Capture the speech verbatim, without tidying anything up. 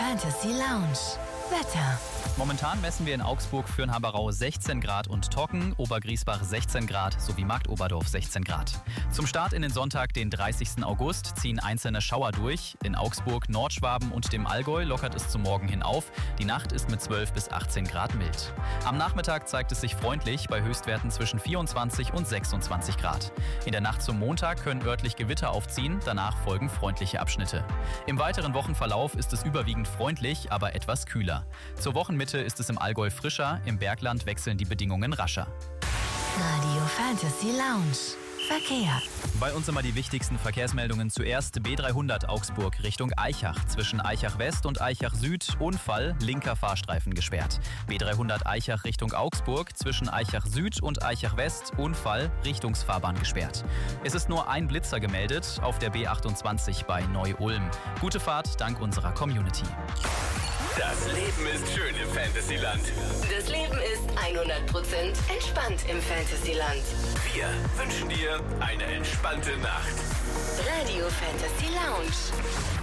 Fantasy Lounge. Wetter. Momentan messen wir in Augsburg, Fürnhaberau sechzehn Grad und trocken, Obergriesbach sechzehn Grad sowie Marktoberdorf sechzehn Grad. Zum Start in den Sonntag, den dreißigsten August, ziehen einzelne Schauer durch. In Augsburg, Nordschwaben und dem Allgäu lockert es zum Morgen hin auf. Die Nacht ist mit zwölf bis achtzehn Grad mild. Am Nachmittag zeigt es sich freundlich bei Höchstwerten zwischen vierundzwanzig und sechsundzwanzig Grad. In der Nacht zum Montag können örtlich Gewitter aufziehen, danach folgen freundliche Abschnitte. Im weiteren Wochenverlauf ist es überwiegend freundlich, aber etwas kühler. Zur Wochenmitte ist es im Allgäu frischer, im Bergland wechseln die Bedingungen rascher. Radio Fantasy Lounge. Verkehr. Bei uns immer die wichtigsten Verkehrsmeldungen. Zuerst B dreihundert Augsburg Richtung Aichach. Zwischen Aichach West und Aichach Süd Unfall, linker Fahrstreifen gesperrt. B dreihundert Aichach Richtung Augsburg. Zwischen Aichach Süd und Aichach West Unfall, Richtungsfahrbahn gesperrt. Es ist nur ein Blitzer gemeldet auf der B achtundzwanzig bei Neu-Ulm. Gute Fahrt dank unserer Community. Das Leben ist schön im Fantasyland. Das Leben ist hundert Prozent entspannt im Fantasyland. Wir wünschen dir eine entspannte Nacht. Radio Fantasy Lounge.